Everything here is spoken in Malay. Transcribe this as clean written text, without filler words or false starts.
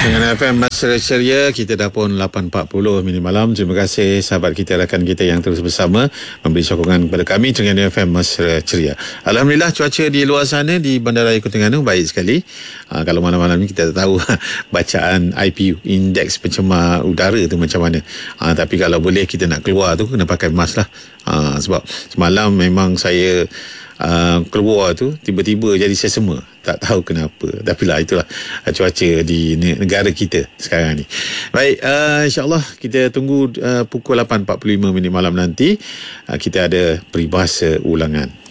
Dengan FM Mesra Ceria, kita dah pun 8.40 minit malam. Terima kasih sahabat kita, rakan kita yang terus bersama memberi sokongan kepada kami dengan FM Mesra Ceria. Alhamdulillah, cuaca di luar sana di Bandaraya Terengganu baik sekali. Kalau malam-malam ni kita tak tahu bacaan IPU, indeks pencemar udara tu macam mana. Tapi kalau boleh kita nak keluar tu kena pakai mask lah. Sebab semalam memang saya keluar tu tiba-tiba jadi sesama, tak tahu kenapa. Tapi lah itulah cuaca di negara kita sekarang ni. Baik, insyaAllah kita tunggu pukul 8.45 minit malam nanti kita ada peribahasa ulangan.